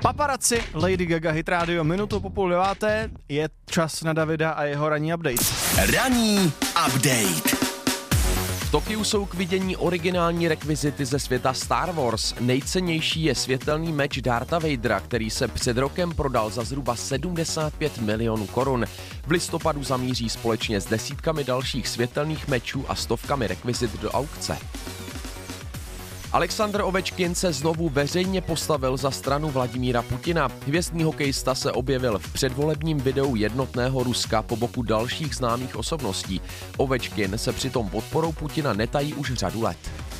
Paparazzi, Lady Gaga, Hit Radio, minutu po 8:30, je čas na Davida a jeho ranní update. Ranní update. V Tokiu jsou k vidění originální rekvizity ze světa Star Wars. Nejcennější je světelný meč Dartha Vadera, který se před rokem prodal za zhruba 75 milionů korun. V listopadu zamíří společně s desítkami dalších světelných mečů a stovkami rekvizit do aukce. Alexander Ovečkin se znovu veřejně postavil za stranu Vladimíra Putina. Hvězdný hokejista se objevil v předvolebním videu jednotného Ruska po boku dalších známých osobností. Ovečkin se přitom podporou Putina netají už řadu let.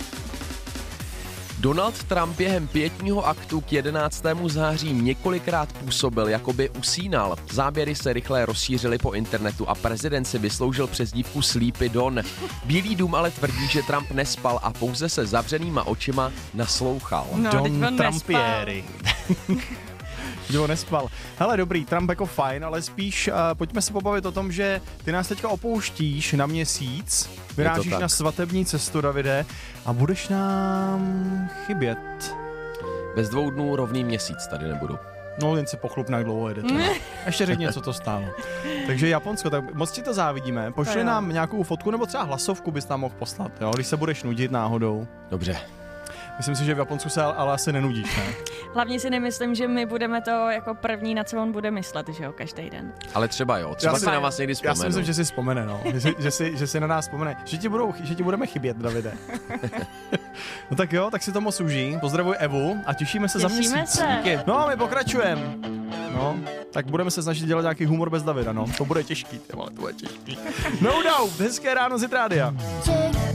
Donald Trump během pietního aktu k 11. září několikrát působil, jako by usínal. Záběry se rychle rozšířily po internetu a prezident si vysloužil přezdívku Sleepy Don. Bílý dům ale tvrdí, že Trump nespal a pouze se zavřenýma očima naslouchal. No, Don Trumpieri. Jo, nespal. Hele, dobrý, Trump jako fajn, ale spíš pojďme se pobavit o tom, že ty nás teďka opouštíš na měsíc, vyrážíš na svatební cestu, Davide, a budeš nám chybět. Bez 2 dnů rovný měsíc tady nebudu. No, jen si pochlup, jak dlouho jedete. Ještě řekni, co to stálo. Takže Japonsko, tak moc ti to závidíme. Pošli nám nějakou fotku, nebo třeba hlasovku bys tam mohl poslat, jo, když se budeš nudit náhodou. Dobře. Myslím si, že v Japonsku se ale asi nenudíš, ne? Hlavně si nemyslím, že my budeme to jako první, na co on bude myslet, že jo, každý den. Ale třeba jo, třeba si na vás někdy vzpomenu. Já si myslím, že si vzpomene, no. že si na nás vzpomene. Že ti budeme chybět, Davide. No tak jo, tak si to moc užij. Pozdravuj Evu a těšíme se za měsíc. Se. Díky. No a my pokračujeme. No, tak budeme se snažit dělat nějaký humor bez Davida, no. To bude těžký, ale to bude těžký. No doubt, hezké ráno z Hit Rádia.